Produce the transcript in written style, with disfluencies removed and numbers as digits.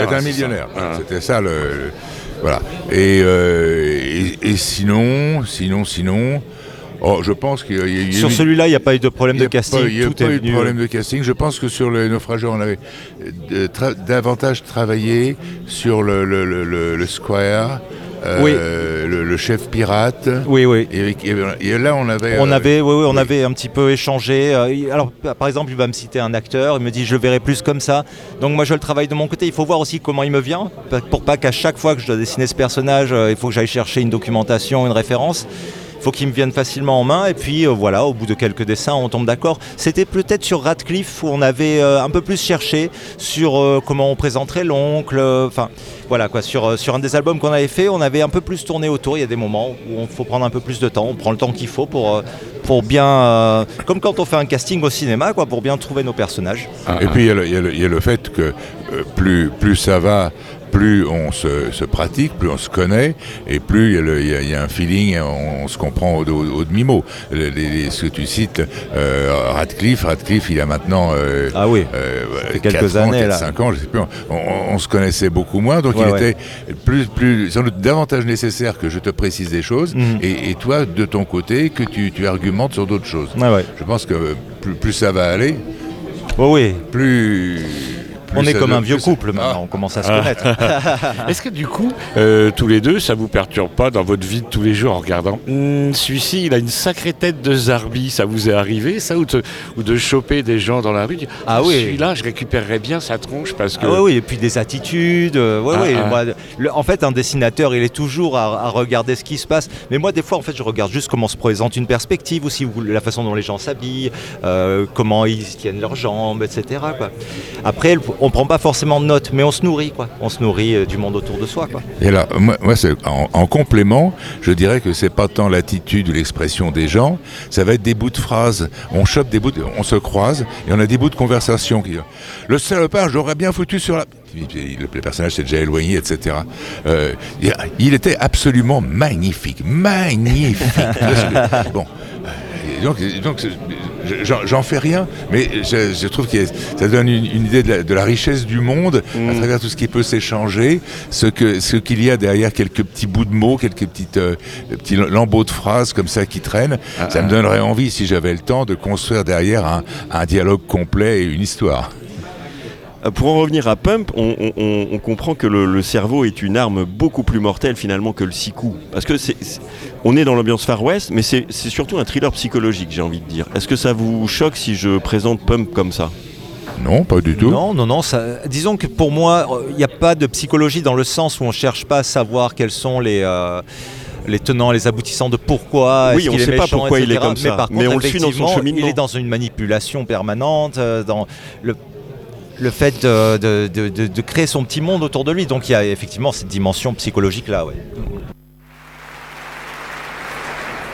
être un millionnaire. C'était ça voilà. Et sinon. Je pense qu'il y a eu... Sur celui-là, il n'y a pas eu de problème de casting. Il n'y a pas eu de problème de casting. Je pense que sur le naufrageur, on avait davantage travaillé sur le Squire. Le chef pirate. Oui. Et là, on avait un petit peu échangé. Alors, par exemple, il va me citer un acteur, il me dit je le verrai plus comme ça. Donc moi, je le travaille de mon côté. Il faut voir aussi comment il me vient, pour pas qu'à chaque fois que je dois dessiner ce personnage, il faut que j'aille chercher une documentation, une référence. Il faut qu'il me vienne facilement en main et puis voilà, au bout de quelques dessins, on tombe d'accord. C'était peut-être sur Radcliffe où on avait un peu plus cherché sur comment on présenterait l'oncle. Voilà quoi, sur un des albums qu'on avait fait, on avait un peu plus tourné autour. Il y a des moments où il faut prendre un peu plus de temps. On prend le temps qu'il faut pour bien, comme quand on fait un casting au cinéma, quoi, pour bien trouver nos personnages. Et puis il y a le fait que plus ça va, plus on se pratique, plus on se connaît, et plus il y a un feeling, on se comprend au demi-mot. Ce que tu cites, Radcliffe, il a maintenant quelques années, 5 ans, je sais plus. On se connaissait beaucoup moins, donc il était plus sans doute davantage nécessaire que je te précise des choses, et toi, de ton côté, que tu argumentes sur d'autres choses. Je pense que plus ça va aller, plus on est comme un vieux couple maintenant, on commence à se connaître. Est-ce que du coup, tous les deux, ça vous perturbe pas dans votre vie de tous les jours en regardant celui-ci, il a une sacrée tête de Zarbi, ça vous est arrivé ça, ou de choper des gens dans la rue, celui-là, je récupérerais bien sa tronche parce que... et puis des attitudes, Moi, en fait, un dessinateur, il est toujours à regarder ce qui se passe, mais moi, des fois, en fait, je regarde juste comment se présente une perspective aussi, la façon dont les gens s'habillent, comment ils tiennent leurs jambes, etc. quoi. Après, on prend pas forcément de notes, mais on se nourrit, quoi. On se nourrit du monde autour de soi, quoi. Et là, moi c'est, en complément, je dirais que c'est pas tant l'attitude ou l'expression des gens, ça va être des bouts de phrases. On chope des bouts, on se croise et on a des bouts de conversation qui. Le salopard, j'aurais bien foutu sur la. Le personnage s'est déjà éloigné, etc. Il était absolument magnifique. Bon. Donc j'en fais rien, mais je trouve que ça donne une idée de la richesse du monde à travers tout ce qui peut s'échanger, ce qu'il y a derrière quelques petits bouts de mots, quelques petits lambeaux de phrases comme ça qui traînent. Ça me donnerait envie, si j'avais le temps, de construire derrière un dialogue complet et une histoire. Pour en revenir à Pump, on comprend que le cerveau est une arme beaucoup plus mortelle finalement que le siku. Parce que on est dans l'ambiance Far West, mais c'est surtout un thriller psychologique, j'ai envie de dire. Est-ce que ça vous choque si je présente Pump comme ça ? Non, pas du tout. Non, disons que pour moi, il n'y a pas de psychologie dans le sens où on ne cherche pas à savoir quels sont les tenants, les aboutissants de pourquoi on ne sait pas pourquoi il est comme ça. Mais par contre, on le suit dans son cheminement. Il est dans une manipulation permanente, dans le fait de créer son petit monde autour de lui. Donc il y a effectivement cette dimension psychologique là.